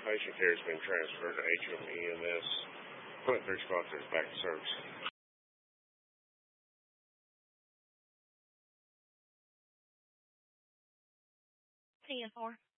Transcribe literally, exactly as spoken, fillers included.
Patient care has been transferred to H M E M S. Point three squad is back to service. ten four.